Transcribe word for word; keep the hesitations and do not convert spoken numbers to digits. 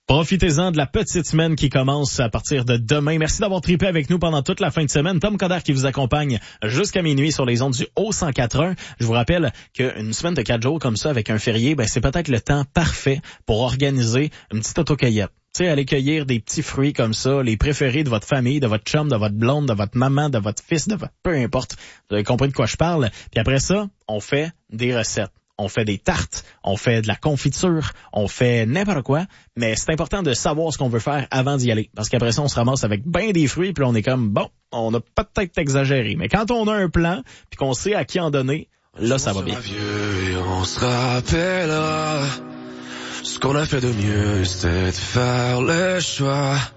Profitez-en de la petite semaine qui commence à partir de demain. Merci d'avoir trippé avec nous pendant toute la fin de semaine. Tom Coderre qui vous accompagne jusqu'à minuit sur les ondes du Haut cent quatre point un. Je vous rappelle qu'une semaine de quatre jours comme ça avec un férié, ben c'est peut-être le temps parfait pour organiser une petite autocueillette. Tu sais, aller cueillir des petits fruits comme ça, les préférés de votre famille, de votre chum, de votre blonde, de votre maman, de votre fils, de votre... peu importe. Vous avez compris de quoi je parle. Puis après ça, on fait des recettes. On fait des tartes, on fait de la confiture, on fait n'importe quoi, mais c'est important de savoir ce qu'on veut faire avant d'y aller. Parce qu'après ça, on se ramasse avec ben des fruits, puis on est comme, bon, on a peut-être exagéré. Mais quand on a un plan, puis qu'on sait à qui en donner, là, ça va bien. Vieux et on se rappellera ce qu'on a fait de mieux, c'était de faire le choix